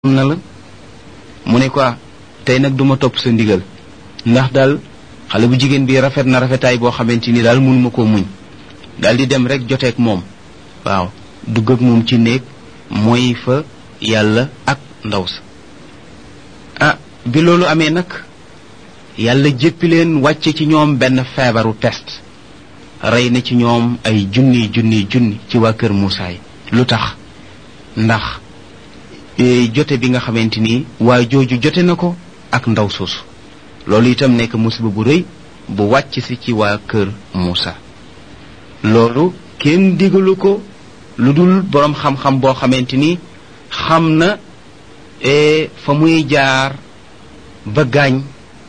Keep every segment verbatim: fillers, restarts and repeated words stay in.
na la mu ne ko tey nag duma topp sa ndigal ndax daal xale bu jigéen bi rafet na rafetaay boo xamante ni daal mënuma koo muñ daal di dem rek joteeg moom waaw dugg ak moom ci néeg mooy fa yàlla ak ndaw sa ah bi loolu amee nag yàlla jéppi leen wàcce ci ñoom benn feebaru peste rey na ci ñoom ay junni junni junni ci waa kër Muusaa yi lu tax ndax jote bi nga xamante ni waa jooju jote na ko ak ndaw soosu loolu itam nekk musiba bu rëy bu wàcc si ci waa kër Muusaa loolu kenn digalu ko lu dul boroom xam-xam boo xamante ni xam na fa muy jaar ba gaañ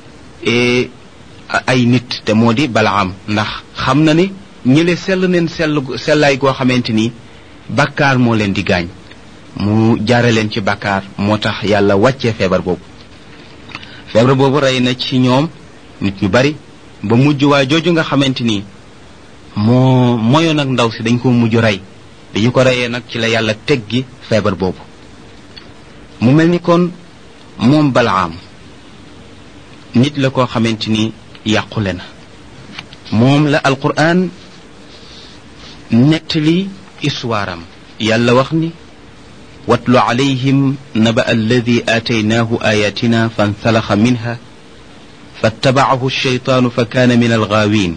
ay nit te moo di Balaam ndax xam na ni ñële sell neen sell sellaay goo xamante ni bàkkaar moo leen di gaañ mu jaare leen ci bàkkaar moo tax yàlla wàccee feebar boobu feebar boobu rey na ci ñoom nit ñu bari ba mujj waa jooju nga xamante ni moo moyoon ak ndaw si dañ ko mujj rey dañu ko reyee nag ci la yàlla teggi feebar boobu mu mel ni kon moom Balaam nit la koo xamante ni yàqule na moom la alquran nettali histoire am yàlla wax ni watlu alayhim naba alladi aataynaahu ayatina fansalaxa minha fattabacahu alshaytaanu fa kaana min algaawin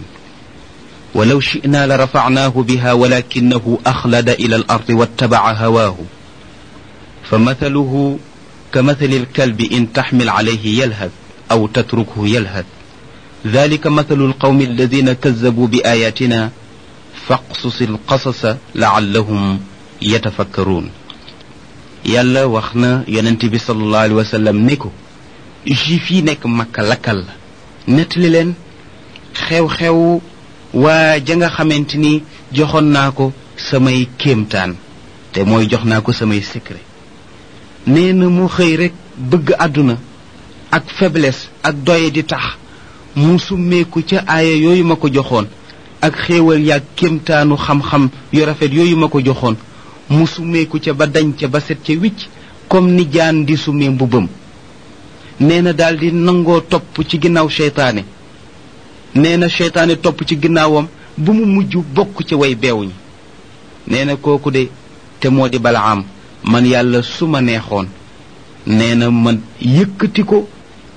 walaw shi'naa la rafacnaahu biha walakinahu axlada ila alardi wattabaca hawaahu fa mathaluhu ka mathali alkalbi in taxmil calayhi yalhad aw tatrukhu yalhad dalika mathalu alqawmi alladina kazabuu bi ayatina faqsus alqasasa lacallahum yatafakkaruun yàlla wax na yonent bi sallallahu alayhi wa sallam ne ko juif yi nekk Makka lakkal la nettali leen xew-xew waa ja nga xamante ni joxoon naa ko samay kéemtaan te mooy jox naa ko samay secret nee na mu xëy rek bëgg àdduna ak faiblesse ak doye di tax mu summeeku ca aaya yooyu ma ko joxoon ak xéewal yaag kéemtaanu xam-xam yu rafet yooyu ma ko joxoon mu summeeku ca ba dañ ca ba set ca wicc comme ni jaan di summee mbubbam nee na daal di nangoo topp ci ginnaaw seytaane nee na seytaane topp ci ginnaawam bu mu mujj bokk ca way beew ñi nee na kooku de te moo di Balaam man yàlla su ma neexoon nee na man yëkkati ko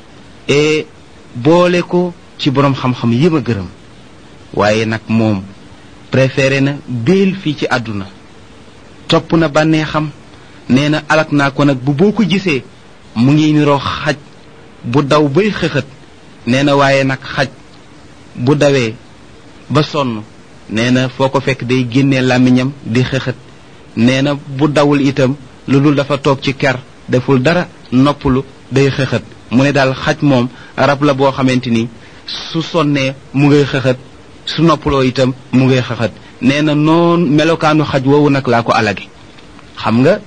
e boole ko ci boroom xam-xam yi ma gërëm waaye nag moom préféré na béel fii ci àdduna topp na bànnee xam nee na alak naa ko nag bu boo ko gisee mu ngi niroo xaj bu daw bay xëxët nee na waaye nag xaj bu dawee ba sonn nee na foo ko fekk day génnee làmmiñam di xëxët nee na bu dawul itam lu dul dafa toog ci ker deful dara noppalu day xëxët mu ne daal xaj moom rab la boo xamante ni su sonnee mu ngay xëxët su noppaloo itam mu ngay xëxët nee na noonu melokaanu xaj woowu nag laa ko alage xam nga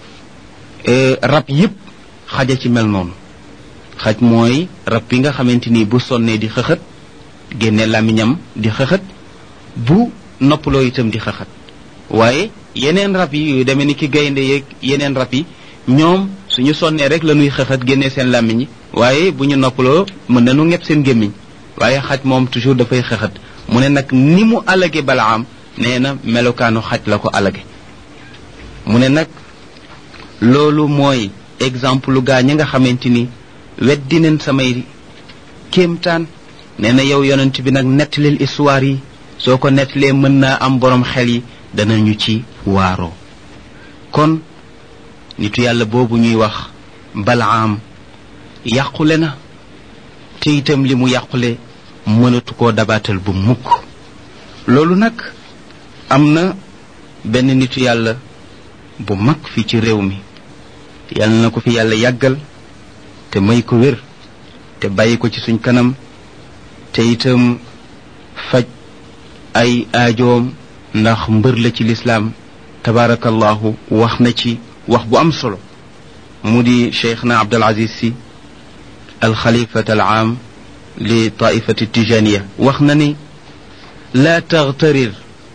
rab yépp xaja ci mel noonu xaj mooy rab bi nga xamante ni bu sonnee di xëxët génne làmmiñam di xëxët bu noppaloo itam di xëxët waaye yeneen rab yi yu demee ni ki gaynde yeeg yeneen rab yi ñoom suñu sonnee rek la ñuy xëxët génne seen làmmiñ yi waaye bu ñu noppaloo mën nañu ñepp seen gémmiñ waaye xaj moom toujours dafay xëxët mu ne nag ni mu alage Balaam nee na melokaanu xaj la ko alage mu ne nag loolu mooy exemple lu gaa ñi nga xamante ni weddi neen samay kéemtaan nee na yow yonent bi nag nettalil histoire yi soo ko nettalee mën naa am boroom xel yi danañu ci waaroo kon nitu yàlla boobu ñuy wax Balaam yàqule na te itam li mu yàqule mënatu koo dabaatal bu mukk loolu nag am na benn nitu yàlla bu mag fii ci réew mi yàlla na ko fi yàlla yàggal te may ko wér te bàyyi ko ci suñ kanam te itam faj ay aajoom ndax mbër la ci lislaam tabaarakallahu wax na ci wax bu am solo mu di cheikhna Abdul Aziz Sy al xalifat al aam li taifati tijaniya wax na ni laa taghtarir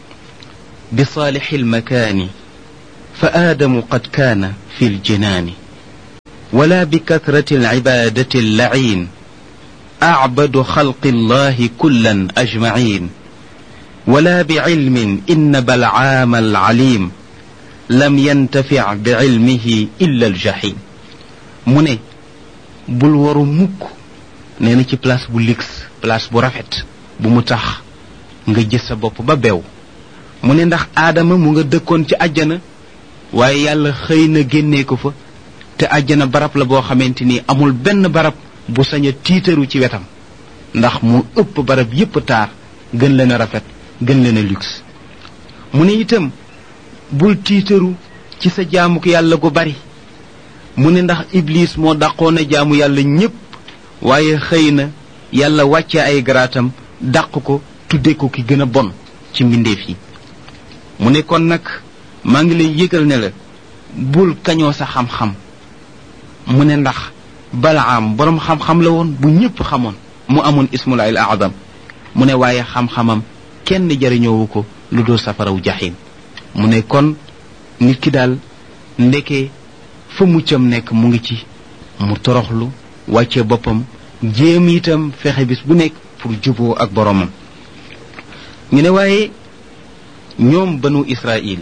bi saalixi almakaani fa aadamu qad kaana fi ljinaani ولا بكثرة العبادة اللعين أعبد خلق الله كلا أجمعين ولا بعلم إن بلعام العليم لم ينتفع بعلمه إلا الجحيم mu ne bul waru mukk nee na ci place bu luxe place bu rafet bu mu tax nga gis sa bopp ba beew mu ne ndax aadama mu nga dëkkoon ci àjjana waaye yàlla xëy na génnee ko fa te àjjana barab la boo xamante ni amul benn barab bu sañ a tiitaru ci wetam ndax mu ëpp barab yépp taar gën leen a rafet gën leen a luxe mu ne itam bul tiitaru ci sa jaamuk yàlla gu bari mu ne ndax iblis moo dàqoon a jaamu yàlla ñépp waaye xëy na yàlla wàcce ay garaatam dàq ko tudde ko ki gën a bon ci mbindeef yi mu ne kon nag maa ngi lay yëgal ne la bul kañoo sa xam-xam mu ne ndax balaam boroom xam-xam la woon bu ñépp xamoon mu amoon ismulaahil aadam mu ne waaye xam-xamam kenn jariñoowu ko lu dul safaraw jaxim mu ne kon nit ki daal ndeke fa muccam nekk mu ngi ci mu toroxlu wàcce boppam jéem itam fexe bis bu nekk pour juboo ak boromam ñu ne waaye ñoom banu Israël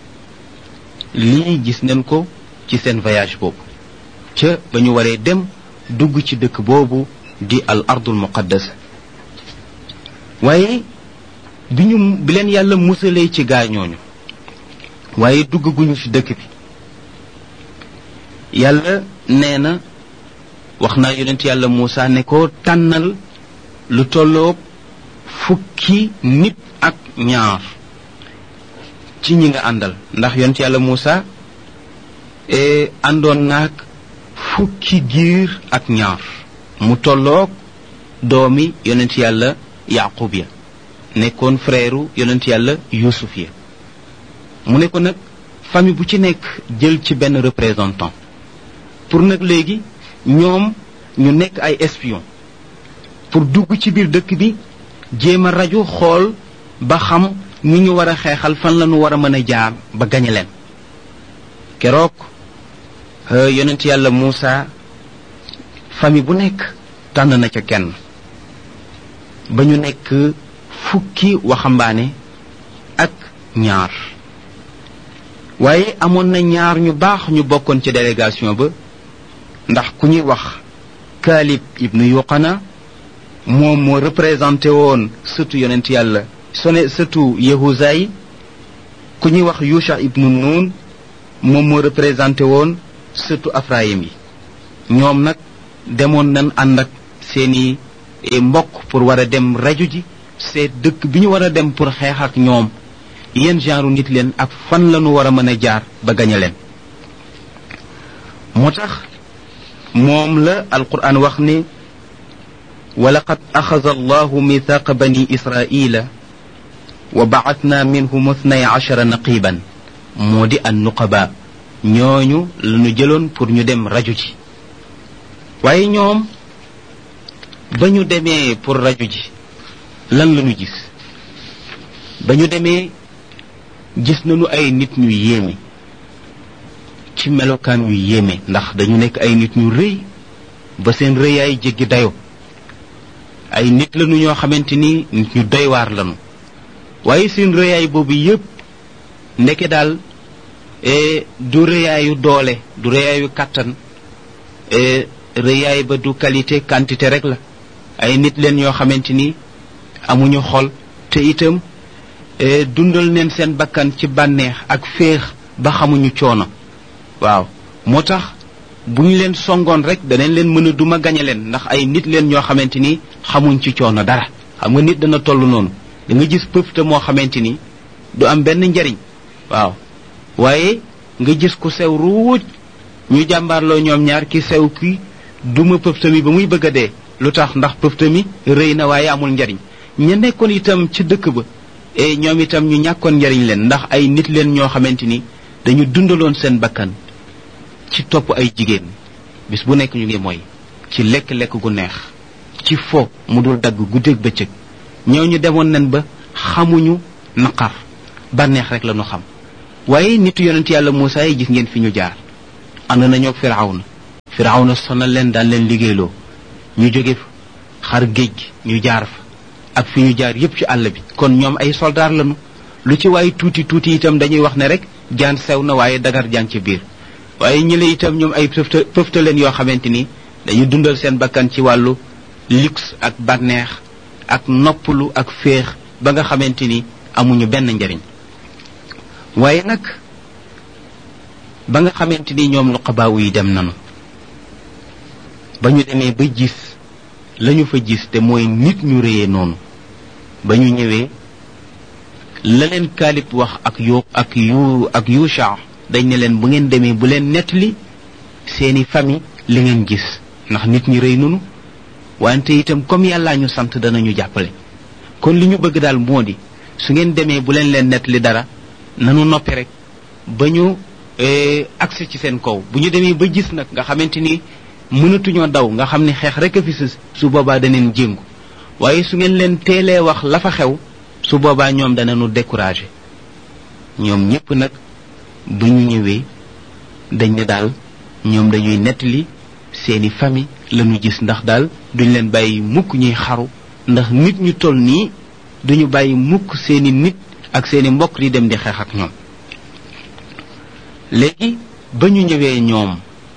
lii gis nañ ko ci seen voyage boobu ca ba ñu waree dem dugg ci dëkk boobu di al ardul muqaddas waaye bi ñu bi leen yàlla musalee ci gaañooñu waaye dugg guñu ci dëkk bi yàlla nee na wax naa yonent yàlla Muusa ne ko tànnal lu tolloog fukki nit ak ñaar ci ñi nga àndal ndax yonent yàlla Muusa àndoon naag fukki giir ak ñaar mu tolloog doomi yonent yàlla Yaqub ya nekkoon frère yonent yàlla Yuusuf ya mu ne ko nag famille bu ci nekk jël ci benn représentant pour nag léegi ñoom ñu nekk ay espion pour dugg ci biir dëkk bi jéem a rajo xool ba xam ni ñu war a xeexal fan la ñu war a mën a jaar ba gañe leen keroog yonent yàlla Muusa famille bu nekk tànn na ca kenn ba ñu nekk fukki waxambaane ak ñaar waaye amoon na ñaar ñu baax ñu bokkoon ci délégation ba ndax ku ñuy wax Kaalib ibnu Yuqana moom moo représenté woon sëtu yonent yàlla sone sëtu Yahuza yi ku ñuy wax Yusha ibnu Nun moom moo représenté woon sëtu Afrayim yi ñoom nag demoon nañ ànd ak seeni mbokk pour war a dem raju ji seet dëkk bi ñu war a dem pour xeex ak ñoom yéen genre nit leen ak fan lañu war a mën a jaar ba gañe leen moo tax moom la alquran wax ni walaqad axada allahu mithaqa bani israila wa ba'athna minhum ithnay ashara naqiban moo di an nuqaba ñooñu lañu jëloon pour ñu dem raju ji waaye ñoom ba ñu demee pour raju ji lan lañu gis ba ñu demee gis nañu ay nit ñu yéeme ci melokaan yu yéeme ndax dañu nekk ay nit ñu rëy ba seen rëyaay jéggi dayo ay nit lañu ñoo xamante ni nit ñu doy waar lañu waaye seen rëyaay boobu yépp ndeke daal du rëyaayu doole du rëyaayu kàttan rëyaay ba du qualité quantité rek la ay nit leen ñoo xamante ni amuñu xol te itam dundal neen seen bakkan ci bànneex ak féex ba xamuñu coono waaw moo tax bu ñu leen songoon rek danañ leen mën a duma gañe leen ndax ay nit leen ñoo xamante ni xamuñ ci coono dara xam nga nit dana toll noonu da nga gis pëfte moo xamante ni du am benn njariñ waaw waaye nga gis ku sew ruuj ñu jàmbaarloo ñoom ñaar ki sew ki duma pëfte mi ba muy bëgg a dee lu tax ndax pëfte mi rëy na waaye amul njariñ ña nekkoon itam ci dëkk ba e ñoom itam ñu ñàkkoon njariñ leen ndax ay nit leen ñoo xamante ni dañu dundaloon seen bakkan ci topp ay jigéen bis bu nekk ñu ngi mooy ci lekk-lekk gu neex ci fo mu dul dagg guddeeg bëccëg ñëw ñu demoon nañ ba xamuñu naqar bànneex rek la ñu xam waaye nitu yonent yàlla Muusa yi gis ngeen fi ñu jaar ànd nañoo Firawna firawna sonal leen daan leen liggéeyloo ñu jóge fa xar géej ñu jaar fa ak fi ñu jaar yépp ci àll bi kon ñoom ay soldaar lañu lu ci waaye tuuti tuuti itam dañuy wax ne rek jaan sew na waaye dagar jaan ci biir waaye ñi la itam ñoom ay pëfta pëfta leen yoo xamante ni dañu dundal seen bakkan ci wàllu luxe ak bànneex ak noppalu ak féex ba nga xamante ni amuñu benn njariñ waaye nag ba nga xamante ni ñoom nuqabaawu yi dem nanu ba ñu demee ba gis lañu fa gis te mooy nit ñu réyee noonu ba ñu ñëwee la leen Kaalib wax ak yu ak yu ak Yusha dañ ne leen bu ngeen demee bu leen nettali seeni famille li ngeen gis ndax nit ñi rëy nunu wante itam comme yàllaa ñu sant danañu jàppale kon li ñu bëgg daal moo di su ngeen demee bu leen leen nettali dara nanu noppi rek ba ñu agsi ci seen kaw bu ñu demee ba gis nag nga xamante ni mënatuñoo daw nga xam ne xeex rek a fi sës su boobaa daneen jéngu waaye su ngeen leen teelee wax la fa xew su boobaa ñoom danañu découragé ñoom ñépp nag bu ñu ñëwee dañ ne daal ñoom dañuy nettali seeni famille lañu gis ndax daal duñ leen bàyyi mukk ñuy xaru ndax nit ñu toll nii duñu bàyyi mukk seeni nit ak seeni mbokk di dem di xeex ak ñoom léegi ba ñu ñëwee ñoom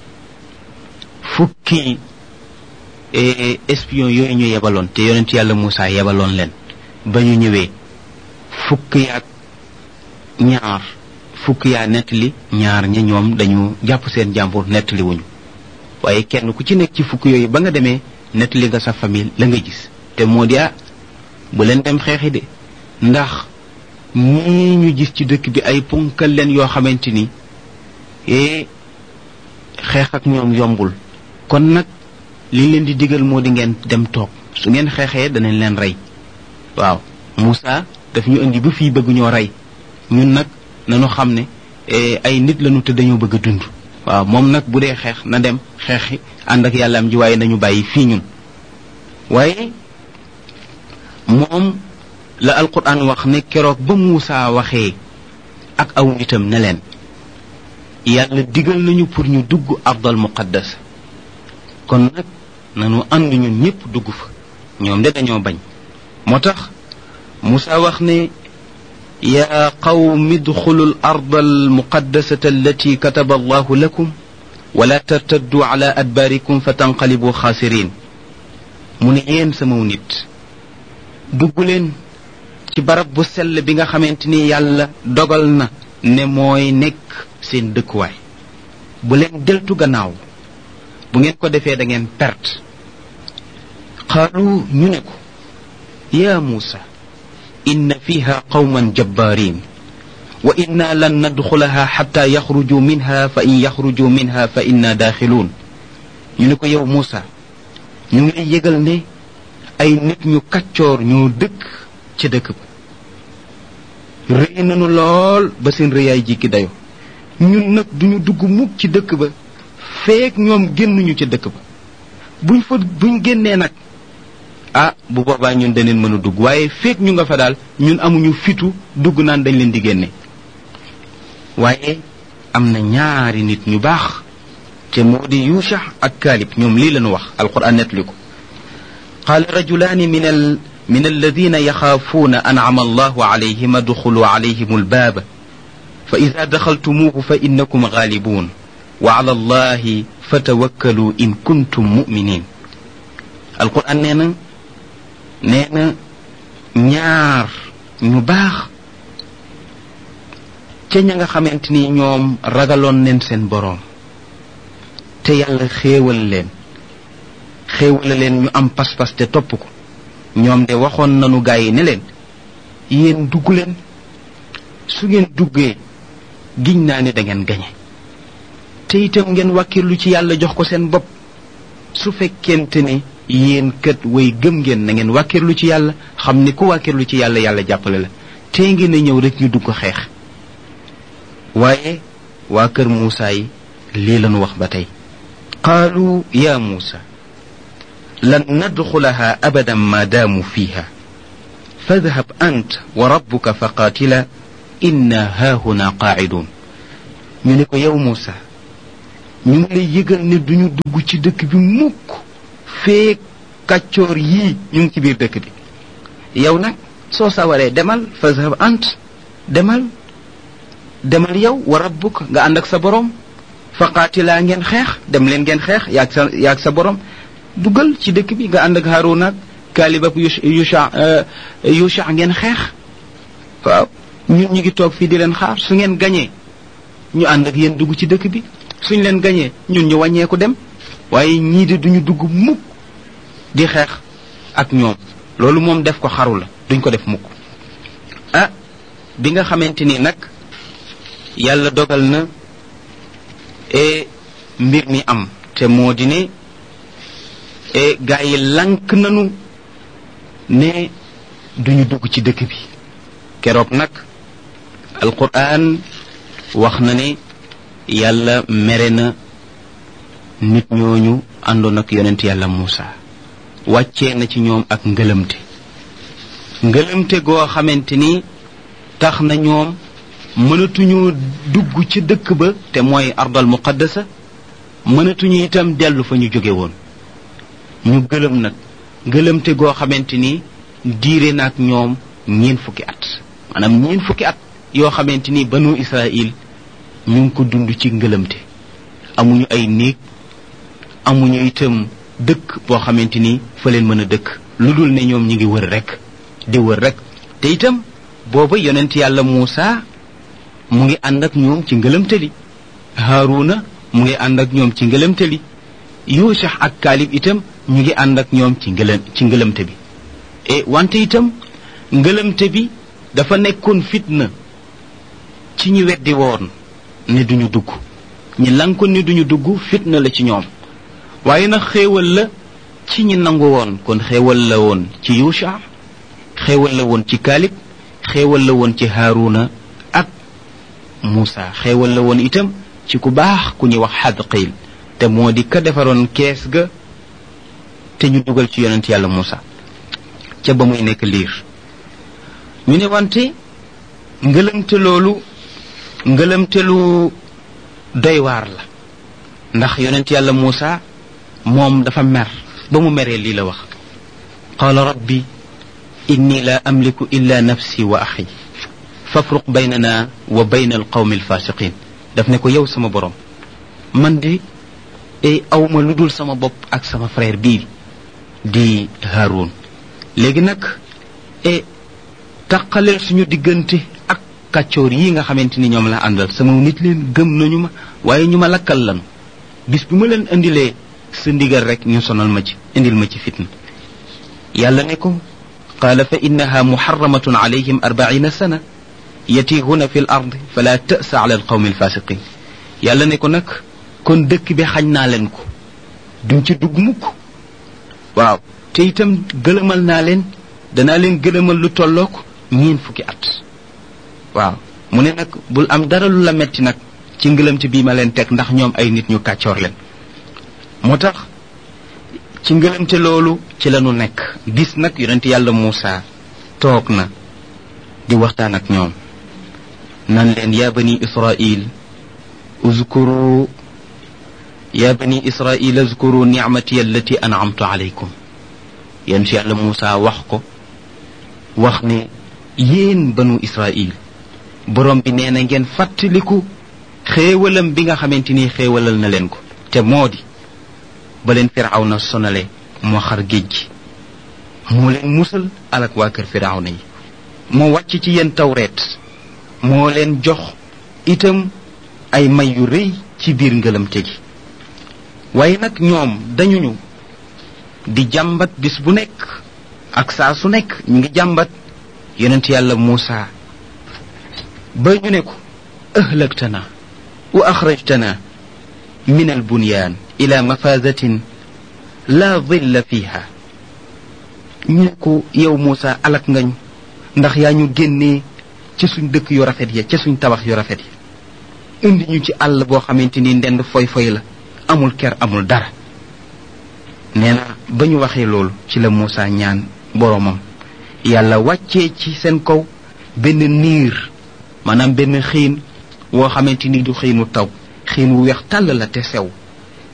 fukki espion yooyu ñu yebaloon te yonent yàlla Muusaa yebaloon leen ba ñu ñëwee fukk yaak ñaar fukk yaa nettali ñaar ña ñoom dañu jàpp seen jàmbur nettali wuñu waaye kenn ku ci nekk ci fukk yooyu ba nga demee nettali nga sa famille la nga gis te moo di ah bu leen dem xeexi de ndax ñii ñu gis ci dëkk bi ay ponkal leen yoo xamante ni e xeex ak ñoom yombul kon nag li leen di digal moo di ngeen dem toog su ngeen xeexee danañ leen rey waaw Moussa daf ñu indi ba fii bëgg ñoo rey ñun nag nañu xam ne ay nit lañu te dañoo bëgg a dund waaw moom nag bu dee xeex na dem xeexi ànd ak yàlla am ji waaye nañu bàyyi fii ñun waaye moom la alquran wax ne keroog ba Moussa waxee ak aw nitam ne leen yàlla digal nañu pour ñu dugg ardal muqaddas kon nag nanu ànd ñun ñépp dugg fa ñoom de dañoo bañ moo tax Moussa wax ne yaa qawmi idxulu al arda al muqaddasata allati kataba allahu lakum wala tartaddu ala adbaarikum fa tanqalibu xaasirin mu ne yéen samaw nit dugg leen ci barab bu sell bi nga xamante ni yàlla dogal na ne mooy nekk seen dëkkuwaay bu leen deltu gannaaw bu ngeen ko defee da ngeen perte qaalu ñu ne ko yaa Muusa inna fiha qawman jabbaarin wa inna lan nadxulaha xatta yaxruju minha fa in yaxruju minha fa inna daaxiluun ñu ne ko yow Muusa ñu ngi lay yëgal ne ay nit ñu kaccoor ñoo dëkk ci dëkk ba rëy nañu lool ba seen rëyaay jikki dayo ñun nag duñu dugg mukk ci dëkk ba feek ñoom génnuñu ci dëkk ba buñ fa buñ génnee nag ah bu boobaa ñun daneen mën a dugg waaye feek ñu nga fa daal ñun amuñu fitu dugg naan dañ leen di génne waaye am na ñaari nit ñu baax te moo di Yusha ak Kaalib ñoom lii lañu wax alquran nettali ko qaala rajulaani min al min alladina yaxaafuuna an'ama allahu alayhim adxulu alayhim albaaba fa ida daxaltumuuhu fa innakum gaalibuun wa ala allahi fatawakkalu in kuntum muminin alquran nee na nee na ñaar ñu baax ca ña nga xamante ni ñoom ragaloon leen seen boroom te yàlla xéewal leen xéewal leen ñu am pas-pas te topp ko ñoom de waxoon nañu gaa yi ne leen yéen dugg leen su ngeen duggee giñ naa ne da ngeen gañe te itam ngeen wàkkirlu ci yàlla jox ko seen bopp su fekkente ne yéen kat way gëm ngeen na ngeen wàkkirlu ci yàlla xam ne ku wàkkirlu ci yàlla yàlla jàppale la te ngeen a ñëw rek ñu dugg xeex waaye waa kër Muusaa yi lii lañu wax ba tey qaalu yaa Muusaa lan nadxulaha abadan ma daamu fiiha fadhab ant wa rabbuka fa qaatila inna haahuna qaacidun ñu ne ko yow Muusaa ñu ngi lay yëgal ne duñu dugg ci dëkk bi mukk fee kàccoor yii ñu ngi ci biir dëkk bi yow nag soo sawaree demal fazhab ant demal demal yow wa rabbuk nga ànd ak sa borom fa qaatilaa ngeen xeex dem leen ngeen xeex yaag sa yaag sa borom dugal ci dëkk bi nga ànd ak Haaruna ak Kaalib ak Yusha Yusha ngeen xeex waaw ñun ñu ngi toog fii di leen xaar su ngeen gañee ñu ànd ak yéen dugg ci dëkk bi suñ leen gañee ñun ñu wàññeeku dem waaye ñii de duñu dugg mukk di xeex ak ñoom loolu moom def ko xaru la duñ ko def mukk ah bi nga xamante ni nag yàlla dogal na e mbir mi am te moo di ne e gaa yi lank nanu ne duñu dugg ci dëkk bi keroog nag alquran wax na ne yàlla mere na nit ñooñu àndoon ak yonent yàlla Muusa wàccee na ci ñoom ak ngëlëmte ngëlëmte goo xamante ni tax na ñoom mënatuñu dugg ci dëkk ba te mooy ardal muqaddasa mënatuñu itam dellu fa ñu jóge woon ñu gëlëm nag ngëlëmte goo xamante ni diire na ak ñoom ñeen fukki at maanaam ñeen fukki at yoo xamante ni banu Israil ñu ngi ko dund ci ngëlëmte amuñu ay néeg amuñu itam dëkk boo xamante ni fa leen mën a dëkk lu dul ne ñoom ñi ngi wër rek di wër rek te itam booba yonent yàlla Muusa mu ngi ànd ak ñoom ci ngëlëmte li Haaruna mu ngi ànd ak ñoom ci ngëlëmte li Yusha ak Kaalib itam ñu ngi ànd ak ñoom ci ngëlëm ci ngëlëmte bi e wante itam ngëlëmte bi dafa nekkoon fitna ci ñi weddi woon ne duñu dugg ñi lankoon ne duñu dugg fitna la ci ñoom waaye nag xéewal la ci ñi nangu woon kon xéewal la woon ci Yusha xéewal la woon ci Kaalib xéewal la woon ci Haaruna ak Muusa xéewal la woon itam ci ku baax ku ñuy wax Xadqiil te moo di ka defaroon kees ga te ñu dugal ci yonent yàlla Muusa ca ba muy nekk liir ñu ne wante ngëlëmte loolu ngëlëmte lu doy waar la ndax yonent yàlla Muusa moom dafa mer ba mu meree lii la wax qaala rabbi inni la amliku illa nafsi wa axi fafruq baynana wa bayna alqawmi alfasiqin daf ne ko yow sama borom man di e awma lu dul sama bopp ak sama frère bii di Haarun léegi nag e taqaleel suñu diggante ak kàccoor yi nga xamante ni ñoom la àndal sama nit leen gëm nañu ma waaye ñu ma lakkal lanu bis bi ma leen indilee sa ndigal rek ñu sonal ma ci indil ma ci fitna yàlla ne ko qaala fa innaha muharramatun alayhim arbaina sana yatihuna fi l ard fala ta'sa ala alqawmi alfasiqin yàlla ne ko nag kon dëkk bi xañ naa leen ko duñ ci dugg mukk waaw te itam gëlëmal naa leen danaa leen gëlëmal lu tollook ñeen fukki at waaw mu ne nag bul am dara lu la metti nag ci ngëlëmte bii ma leen teg ndax ñoom ay nit ñu kàccoor leen moo tax ci ngëlëmte loolu ci lañu nekk bis nag yonent yàlla Muusa toog na di waxtaan ak ñoom nan leen yaa bani Israil uzkuru yaa bani Israil uzkuru nicmati allati an'amtu alaykum yonent yàlla Muusa wax ko wax ne yéen banu Israil borom bi nee na ngeen fàttaliku xéewalam bi nga xamante ni xéewalal na leen ko te moo di ba leen Firawna sonale moo xar géej gi moo leen musal alak waa kër Firawna yi moo wàcc ci yéen tawreet moo leen jox itam ay may yu rëy ci biir ngëlamte gi waaye nag ñoom dañuñu di jàmbat bis bu nekk ak saa su nekk ñu ngi jàmbat yonent yàlla Muusa ba ñu ne ko ahlaktana wa axrajtana min albunyaan ila mafazatin la dhilla fiha ñu ko yow Muusa alak ngañu ndax yaa ñu génnee ci suñ dëkk yu rafet ya ci suñ tabax yu rafet ya indi ñu ci àll boo xamante ni ndend foy foy la amul ker amul dara nee na ba ñu waxee loolu ci la Muusa ñaan boromam yàlla wàccee ci seen kaw benn niir maanaam benn xiin woo xamante ni du xiinu taw xiin wu weex tàll la te sew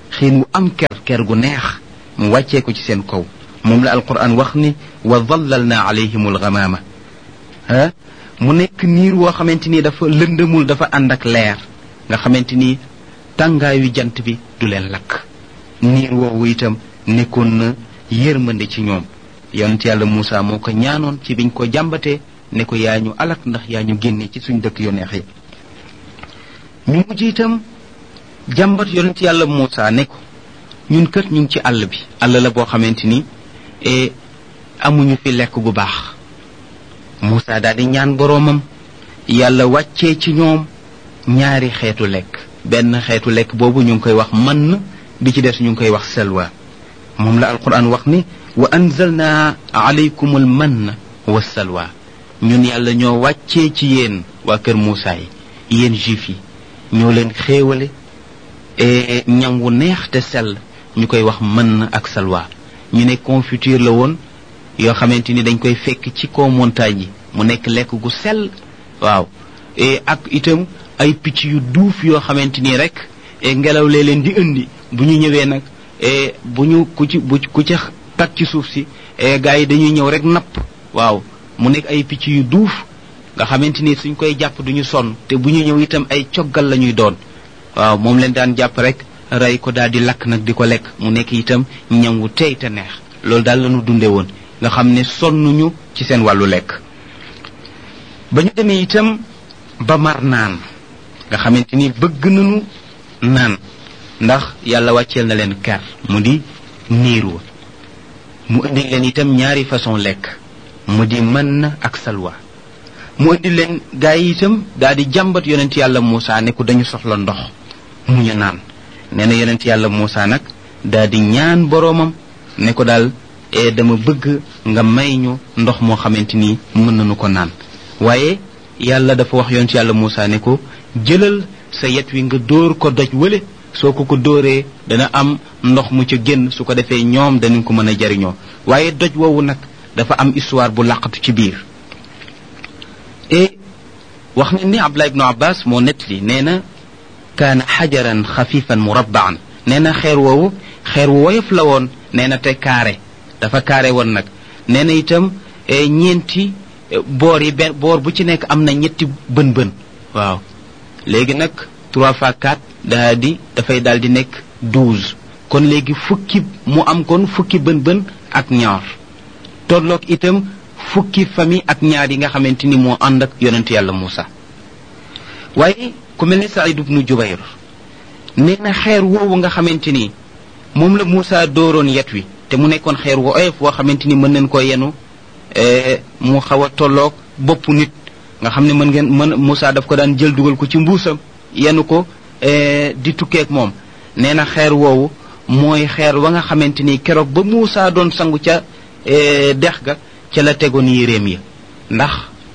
xiin wu am ker ker gu neex mu wàccee ko ci seen kaw moom la alquran wax ni wa dallalna alayhim alghamama ah mu nekk niir woo xamante ni dafa lëndëmul dafa ànd ak leer nga xamante ni tàngaayu jant bi du leen lakk niir woowu itam nekkoon na yërmande ci ñoom yonent yàlla Muusa moo ko ñaanoon ci biñ ko jàmbatee ne ko yaa ñu alak ndax yaa ñu génne ci suñ dëkk yu neex yi ñu mujj itam jàmbat yonent yàlla Muusa ne ko ñun kët ñu ngi ci àll bi àll la boo xamante ni e amuñu fi lekk gu baax Muusa daal di ñaan boroomam yàlla wàccee ci ñoom ñaari xeetu lekk benn xeetu lekk boobu ñu ngi koy wax mann bi ci des ñu ngi koy wax salwa moom la alquran wax ni wa anzalna alaykum al mann wa salwa ñun yàlla ñoo wàccee ci yéen waa kër Muusa yi yéen juif yi ñoo leen xéewale ñam wu neex te sell ñu koy wax mann ak salwa ñu ne confiture la woon yoo xamante ni dañ koy fekk ci kaw montagne yi mu nekk lekk gu sell waaw ak itam ay picc yu duuf yoo xamante ni rek ngelaw lee leen di indi bu ñu ñëwee nag bu ñu ku ci bu ku ci tag ci suuf si gars yi dañuy ñëw rek napp waaw mu nekk ay picc yu duuf nga xamante ni suñ koy jàpp duñu sonn te bu ñu ñëw itam ay coggal la ñuy doon waaw moom leen daan jàpp rek rey ko daal di lakk nag di ko lekk mu nekk itam ñam wu tey te neex loolu daal la ñu dunde woon nga xam ne sonnuñu ci seen wàllu lekk ba ñu demee itam ba mar naan nga xamante ni bëgg nañu naan ndax yàlla wàcceel na leen kar mu di niir wa mu indi leen itam ñaari façon lekk mu di mën ak salwa mu indi leen gaa yi itam daal di jàmbat yonent yàlla Muusa ne ko dañu soxla ndox mu ñu naan nee na yonent yàlla Muusa nag daal di ñaan boroomam ne ko daal e dama bëgg nga may ñu ndox moo xamante ni mën nañu ko naan waaye yàlla dafa wax yonent yàlla Muusa ne ko jëlal sa yet wi nga dóor ko doj wële soo ko ko dóoree dana am ndox mu ca génn su ko defee ñoom danañ ko mën a jariñoo waaye doj woowu nag dafa am histoire bu làqatu ci biir et wax na ni Abdullah ibnu Abbas moo nettali nee na kaana xajaran xafifan murabbaan nee na xeer woowu xeer wu woyof la woon nee na te carré dafa carré woon nag nee na itam ñeenti boor yi benn boor bu ci nekk am na ñetti bën bën waaw léegi nag trois fois quatre daa di dafay daal di nekk douze kon léegi fukki mu am kon fukki bën bën ak ñaar tolloog itam fukki famille ak ñaar yi nga xamante ni moo ànd ak yonent yàlla Muusa waaye ku mel ni Saïd ibnu Jubayr nee na xeer woowu nga xamante ni moom la Muusa dooroon yet wi te mu nekkoon xeer wu oyof woo xamante ni mën nañ ko yenu mu xaw a tolloog boppu nit nga xam ne mën ngeen mën Muusa daf ko daan jël dugal ko ci mbuusam yenu ko di tukkeek moom nee na xeer woowu mooy xeer wa nga xamante ni keroog ba Muusa doon sangu ca dex ga ca la tegoon yéreem ya ndax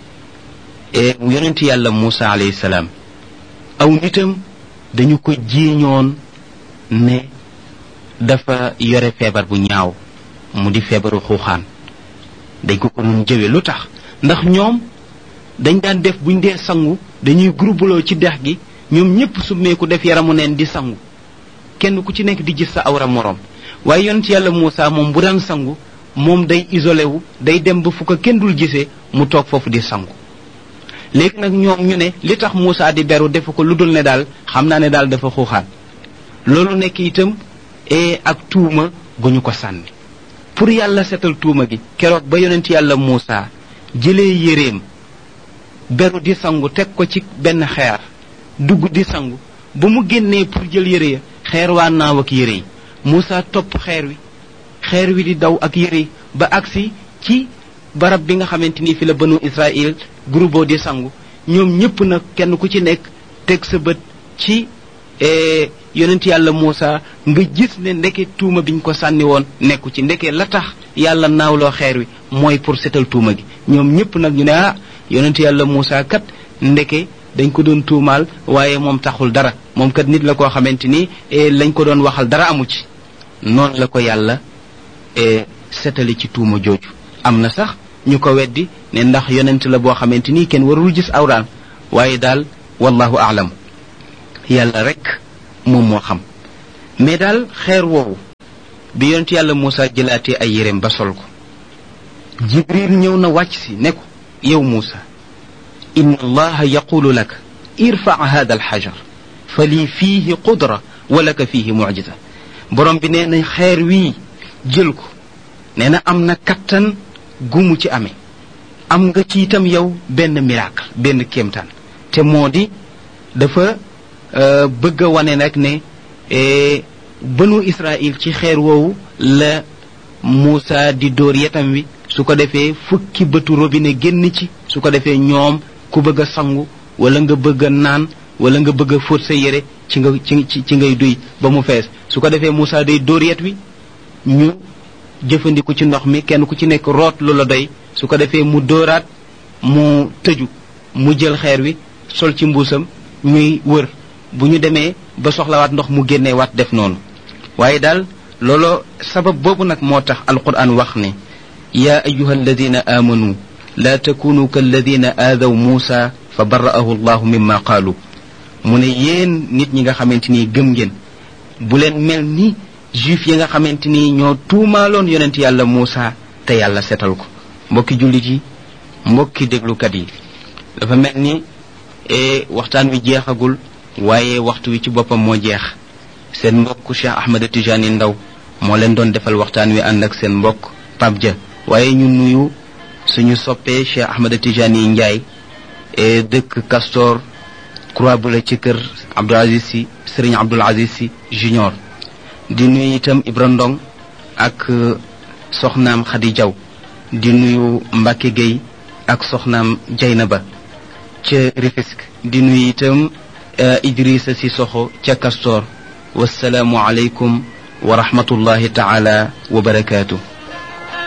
yonent yàlla Muusa alayhi salaam aw nitam dañu ko jiiñoon ne dafa yore feebar bu ñaaw mu di feebaru xuuxaan dañ ko ko doon jëwe lu tax ndax ñoom dañ daan def buñ dee sangu dañuy groupeloo ci dex gi ñoom ñépp summeeku def yaramu neen di sangu kenn ku ci nekk di gis sa awra moroom waaye yonent yàlla Muusa moom bu daan sangu moom day isolé wu day dem ba fu ko kenn dul gisee mu toog foofu di sangu léegi nag ñoom ñu ne li tax Muusa di beru defu ko lu dul ne daal xam naa ne daal dafa xuuxaan loolu nekk itam e ak tuuma gu ñu ko sànni pour yàlla setal tuuma gi keroog ba yonent yàlla Muusa jëlee yéreem beru di sangu teg ko ci benn xeer dugg di sangu ba mu génnee pour jël yére ya xeer waa naaw ak yére yi Muusa topp xeer wi xeer wi di daw ak yére yi ba agsi ci barab bi nga xamante ni fi la banu Israël groupe di sangu ñoom ñëpp nag kenn ku ci nekk teg sa bët ci yonent yàlla Muusa nga gis ne ndeke tuuma biñ ko sànni woon nekku ci ndeke la tax yàlla naawloo xeer wi mooy pour setal tuuma gi ñoom ñëpp nag ñu ne ah yonent yàlla Muusa kat ndeke dañ ko doon tuumaal waaye moom taxul dara moom kat nit la koo xamante ni lañ ko doon waxal dara amu ci noonu la ko yàlla setali ci tuuma jooju am na sax ñu ko weddi ne ndax yonent la boo xamante ni kenn warul gis awraan waaye daal wallahu aalam yàlla rek moom moo xam mais daal xeer woowu bi yonent yàlla Muusa jëlaatee ay yéreem ba sol ko jibril ñëw na wàcc si ne ko yow Muusa inna allaha yaqulu laka irfa hada alxajar fa lii fiihi qudra wa laka fiihi mucjiza borom bi nee na xeer wii jël ko nee na am na kattan gumu ci amee am nga ci itam yow benn miracle benn kéemtaan te moo di dafa bëgg a wane nag ne banu Israël ci xeer woowu la Muusa di dóor yetam wi su ko defee fukki bëtu robinet génn ci su ko defee ñoom ku bëgg a sangu wala nga bëgg a naan wala nga bëgg a fóot sa yére ci nga ci ci ngay duy ba mu fees su ko defee Muusa day dóor yet wi ñu jëfandiku ci ndox mi kenn ku ci nekk root lu la doy su ko defee mu dóoraat mu tëju mu jël xeer wi sol ci mbuusam ñuy wër bu ñu demee ba soxlawaat ndox mu génnee waat def noonu waaye daal looloo sabab boobu nag moo tax alquran wax ne yaa ayuha alladina amanu laa takunu kalladina aadaw muusa fa barra'ahu allahu mimma qaalu mu ne yéen nit ñi nga xamante ni gëm ngeen bu leen mel ni juif yi nga xamante ni ñoo tuumaaloon yonent yàlla Muusa te yàlla setal ko mbokki jullit yi mbokki déglukat yi dafa mel ni e waxtaan wi jeexagul waaye waxtu wi ci boppam moo jeex seen mbokk Cheikh Ahmed Tijani Ndaw moo leen doon defal waxtaan wi ànd ak seen mbokk Pape Dia waaye ñu nuyu suñu soppee Cheikh Ahmed Tijani Ndiaye e dëkk Castor Croix bu la ci kër Abdou Aziz Sy Serigne Abdoul Aziz Sy Junior di nuyu itam Ibra Ndong ak soxnaam Khady Diaw di nuyu Mbacke Gueye ak soxnaam Jaynaba ca Rufisque di nuyu itam Idrissa Sissoko ca Castor wassalaamu aleykum wa rahmatullahi taala wa barakaatu